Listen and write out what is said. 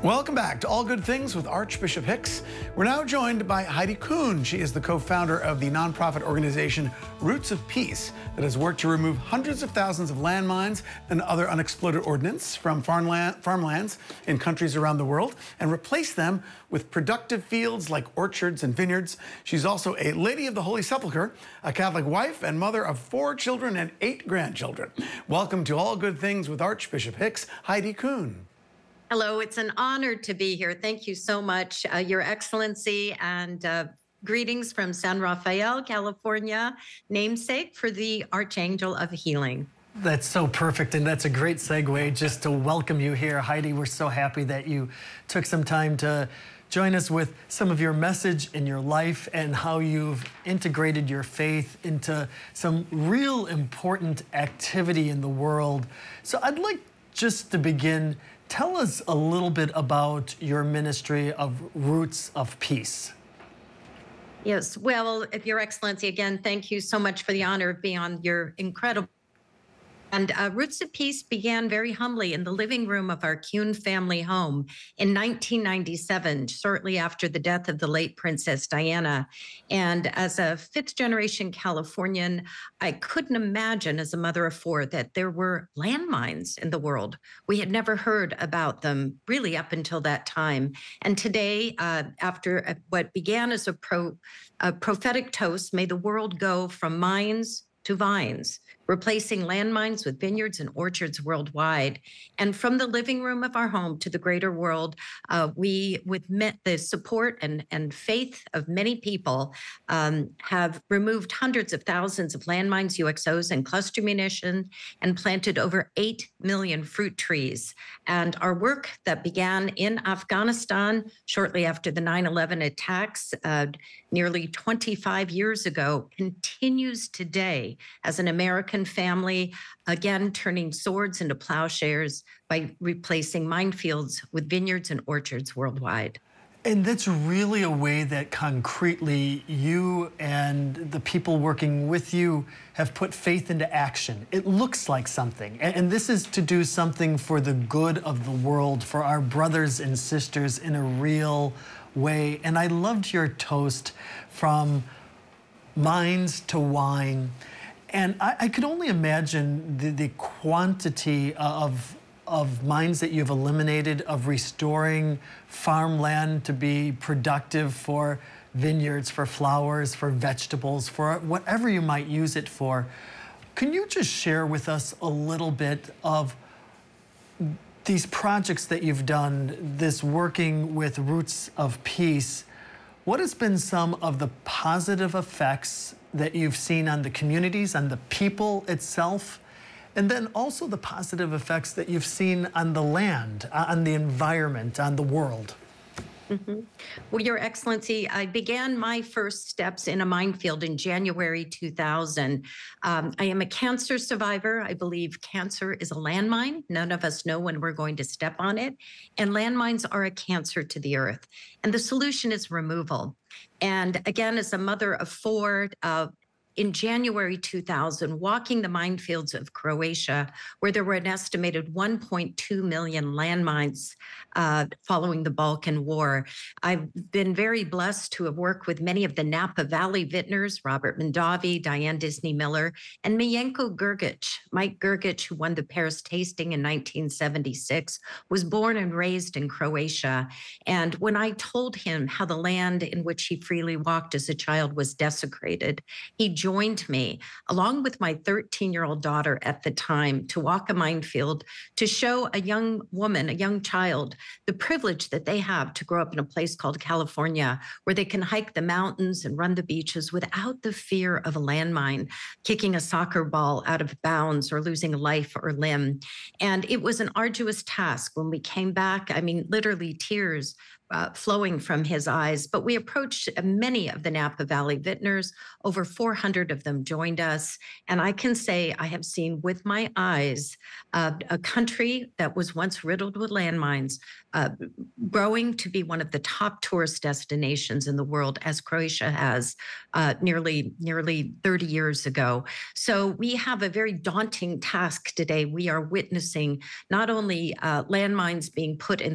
Welcome back to All Good Things with Archbishop Hicks. We're now joined by Heidi Kuhn. She is the co-founder of the nonprofit organization Roots of Peace that has worked to remove hundreds of thousands of landmines and other unexploded ordnance from farmlands in countries around the world and replace them with productive fields like orchards and vineyards. She's also a Lady of the Holy Sepulchre, a Catholic wife and mother of 4 children and 8 grandchildren. Welcome to All Good Things with Archbishop Hicks, Heidi Kuhn. Hello, it's an honor to be here. Thank you so much, Your Excellency, and greetings from San Rafael, California, namesake for the Archangel of Healing. That's so perfect, and that's a great segue just to welcome you here, Heidi. We're so happy that you took some time to join us with some of your message in your life and how you've integrated your faith into some real important activity in the world. So I'd like just to begin, tell us a little bit about your ministry of Roots of Peace. Yes, well, Your Excellency, again, thank you so much for the honor of being on your incredible. And Roots of Peace began very humbly in the living room of our Kuhn family home in 1997, shortly after the death of the late Princess Diana. And as a 5th-generation Californian, I couldn't imagine, as a mother of 4, that there were landmines in the world. We had never heard about them really up until that time. And today, after what began as a prophetic toast, may the world go from mines to vines, replacing landmines with vineyards and orchards worldwide. And from the living room of our home to the greater world, we, with the support and faith of many people, have removed hundreds of thousands of landmines, UXOs, and cluster munition, and planted over 8 million fruit trees. And our work that began in Afghanistan shortly after the 9/11 attacks nearly 25 years ago continues today as an American family, again, turning swords into plowshares by replacing minefields with vineyards and orchards worldwide. And that's really a way that concretely you and the people working with you have put faith into action. It looks like something. And this is to do something for the good of the world, for our brothers and sisters in a real way. And I loved your toast from mines to wine. And I could only imagine the quantity of mines that you've eliminated, of restoring farmland to be productive for vineyards, for flowers, for vegetables, for whatever you might use it for. Can you just share with us a little bit of these projects that you've done, this working with Roots of Peace? What has been some of the positive effects that you've seen on the communities, on the people itself, and then also the positive effects that you've seen on the land, on the environment, on the world? Mm-hmm. Well, Your Excellency, I began my first steps in a minefield in January 2000. I am a cancer survivor. I believe cancer is a landmine. None of us know when we're going to step on it. And landmines are a cancer to the earth. And the solution is removal. And again, as a mother of 4, in January 2000, walking the minefields of Croatia, where there were an estimated 1.2 million landmines following the Balkan War. I've been very blessed to have worked with many of the Napa Valley vintners, Robert Mondavi, Diane Disney Miller, and Milenko Grgic. Mike Grgic, who won the Paris tasting in 1976, was born and raised in Croatia. And when I told him how the land in which he freely walked as a child was desecrated, he joined me, along with my 13-year-old daughter at the time, to walk a minefield to show a young woman, a young child, the privilege that they have to grow up in a place called California, where they can hike the mountains and run the beaches without the fear of a landmine, kicking a soccer ball out of bounds or losing a life or limb. And it was an arduous task. When we came back, I mean, literally tears flowing from his eyes. But we approached many of the Napa Valley vintners. Over 400 of them joined us. And I can say I have seen with my eyes a country that was once riddled with landmines growing to be one of the top tourist destinations in the world, as Croatia has nearly 30 years ago. So we have a very daunting task today. We are witnessing not only landmines being put in